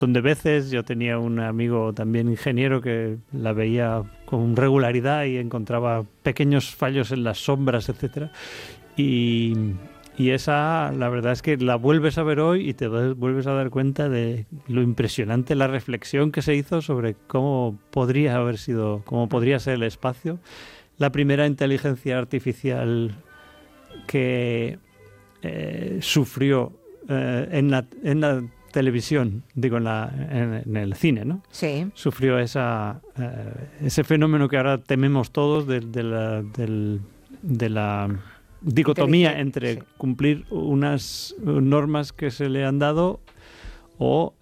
de veces. Yo tenía un amigo también ingeniero que la veía con regularidad y encontraba pequeños fallos en las sombras, etcétera. Y esa, la verdad es que la vuelves a ver hoy y te vuelves a dar cuenta de lo impresionante la reflexión que se hizo sobre cómo podría ser el espacio. La primera inteligencia artificial que sufrió en la televisión, digo en el cine, ¿no? Sí. Sufrió ese fenómeno que ahora tememos todos de la dicotomía entre cumplir unas normas que se le han dado o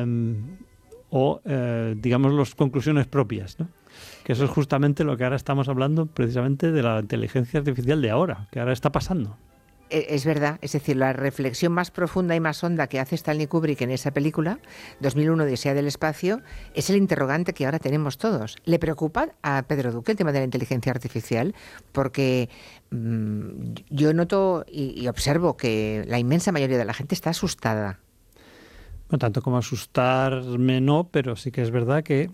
digamos, las conclusiones propias, ¿no? Que eso es justamente lo que ahora estamos hablando, precisamente de la inteligencia artificial de ahora, que ahora está pasando. Es verdad, es decir, la reflexión más profunda y más honda que hace Stanley Kubrick en esa película, 2001, Odisea del espacio, es el interrogante que ahora tenemos todos. ¿Le preocupa a Pedro Duque el tema de la inteligencia artificial? Porque yo noto y observo que la inmensa mayoría de la gente está asustada. No tanto como asustarme, no, pero sí que es verdad que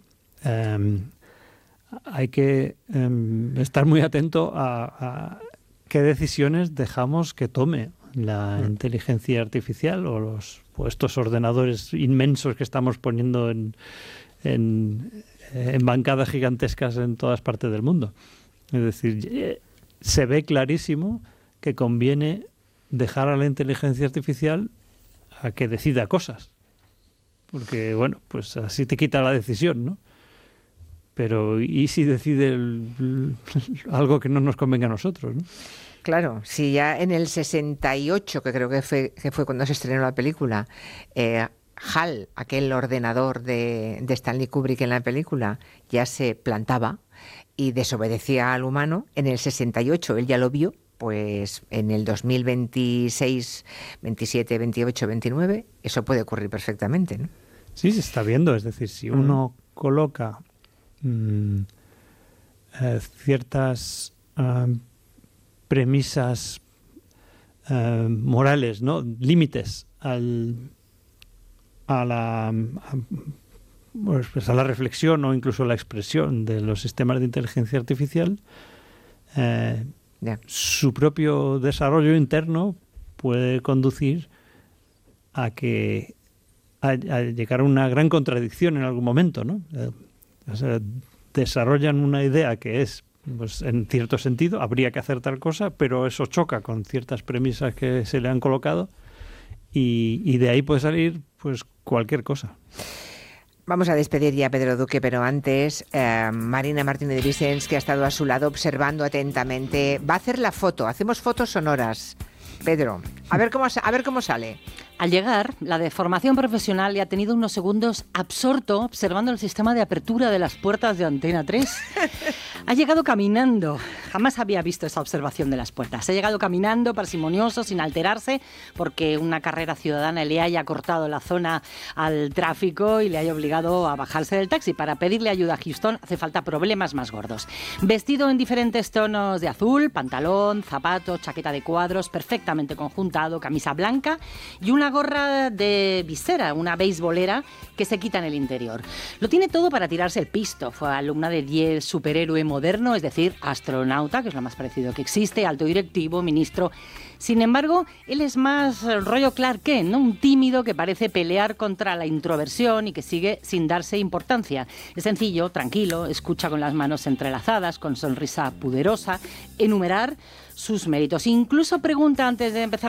hay que estar muy atento a qué decisiones dejamos que tome la inteligencia artificial o estos ordenadores inmensos que estamos poniendo en bancadas gigantescas en todas partes del mundo. Es decir, se ve clarísimo que conviene dejar a la inteligencia artificial a que decida cosas. Porque, bueno, pues así te quita la decisión, ¿no? Pero ¿y si decide algo que no nos convenga a nosotros, ¿no? Claro, si ya en el 68, que creo que fue cuando se estrenó la película, HAL, aquel ordenador de Stanley Kubrick en la película, ya se plantaba y desobedecía al humano, en el 68 él ya lo vio, pues en el 2026, 27, 28, 29, eso puede ocurrir perfectamente, ¿no? Sí, se está viendo. Es decir, si uno coloca ciertas premisas morales, ¿no? Límites a la reflexión o incluso a la expresión de los sistemas de inteligencia artificial, su propio desarrollo interno puede conducir a llegar a una gran contradicción en algún momento, ¿no? O sea, desarrollan una idea que es, pues en cierto sentido, habría que hacer tal cosa, pero eso choca con ciertas premisas que se le han colocado y de ahí puede salir pues cualquier cosa. Vamos a despedir ya a Pedro Duque, pero antes Marina Martínez de Vicens, que ha estado a su lado observando atentamente, va a hacer la foto. Hacemos fotos sonoras. Pedro, a ver cómo sale. Al llegar, la de formación profesional le ha tenido unos segundos absorto observando el sistema de apertura de las puertas de Antena 3. Ha llegado caminando. Jamás había visto esa observación de las puertas. Ha llegado caminando, parsimonioso, sin alterarse, porque una carrera ciudadana le haya cortado la zona al tráfico y le haya obligado a bajarse del taxi. Para pedirle ayuda a Houston hace falta problemas más gordos. Vestido en diferentes tonos de azul, pantalón, zapatos, chaqueta de cuadros, perfectamente conjuntado, camisa blanca y una gorra de visera, una beisbolera que se quita en el interior. Lo tiene todo para tirarse el pisto. Fue alumna de 10, superhéroe moderno, es decir, astronauta, que es lo más parecido que existe, alto directivo, ministro. Sin embargo, él es más rollo Clark Kent, ¿no? Un tímido que parece pelear contra la introversión y que sigue sin darse importancia. Es sencillo, tranquilo, escucha con las manos entrelazadas, con sonrisa pudorosa, enumerar sus méritos. Incluso pregunta antes de empezar